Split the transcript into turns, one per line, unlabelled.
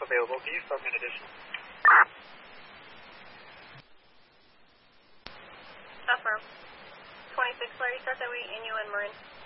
available. Can you start an additional?
Affirm. 26 Larry, start that way, Inu and Marin.